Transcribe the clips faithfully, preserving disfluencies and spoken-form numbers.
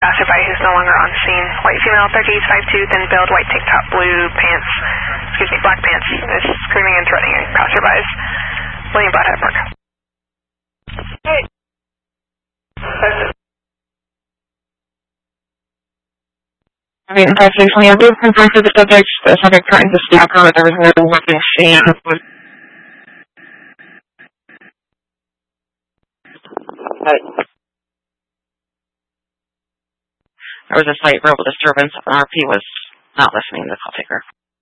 passerby who's no longer on scene. White female, thirty-eight, five two, thin build, white tank top, blue pants, excuse me, black pants, is screaming and threatening passerbys. William Bladhead Park. Hey. I mean, recently I did confirm to the subject, the subject threatened to stab her, there was no weapon seen. There was a slight verbal disturbance, and R P was not listening to the call taker.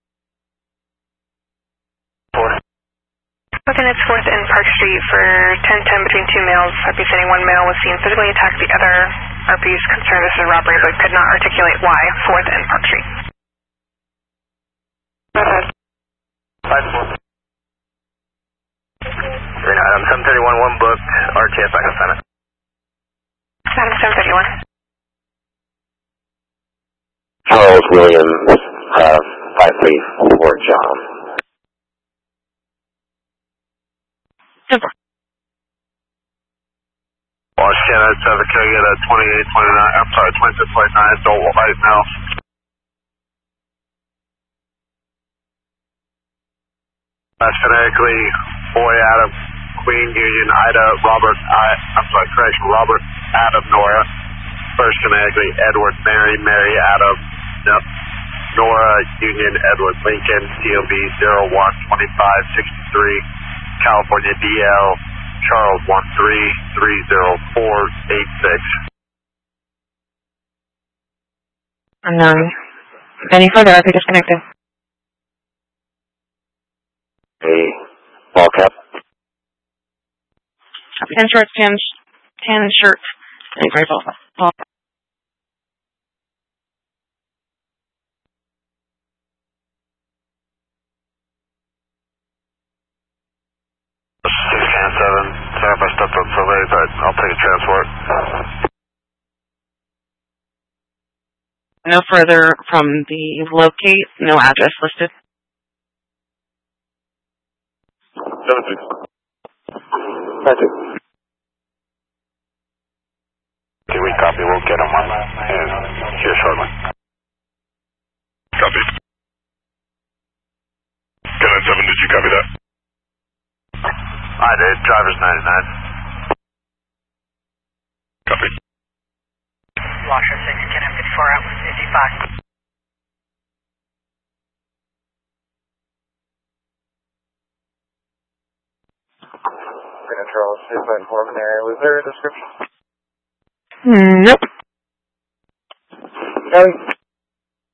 Looking at fourth and Park Street for ten ten between two males. R P saying one male was seen physically attack the other. R P's concerned this is a robbery, but could not articulate why. fourth and Park Street. Green item seven thirty-one, one booked, R T F back assignment. Item seven thirty-one. Charles Williams, uh, five three four John. Super. Washington, traffic can I get a twenty-eight twenty-nine, I'm sorry, twenty-six twenty-nine, adult white male. That's phonetically boy Adam, Queen Union, Ida, Robert, I, I'm sorry, correction, Robert, Adam, Nora. First phonetically Edward, Mary, Mary, Adam, yep. Nora, Union, Edward, Lincoln, T O B zero one twenty-five sixty-three, California D L, Charles one three three zero four eight six. Unknown. Any further, I could disconnect it. A ball cap. Tan shorts, tan, tan shirt, and gray ball. ball. six can seven, sorry if I stepped up so late, but I'll take a transport. No further from the locate, no address listed. Noted. Noted. Okay, we copy, we'll get them on and here shortly. Copy. Canon seven, did you copy that? I did, driver's ninety-nine. Copy. Washer six, ten M fifty-four out, fifty-five. Green Charles, six nine four area. Was there a description? Nope. Kelly?